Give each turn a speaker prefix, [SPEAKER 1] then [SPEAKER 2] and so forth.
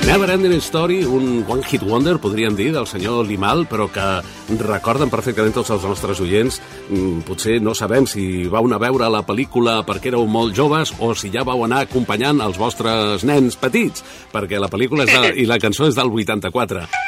[SPEAKER 1] Never Ending Story, un one hit wonder, podríem dir, del senyor Limahl, però que recorden perfectament tots els nostres oients. Potser no sabem si vau anar a veure la pel·lícula perquè éreu molt joves o si ja vau anar acompanyant els vostres nens petits, perquè la pel·lícula i la cançó és del 84.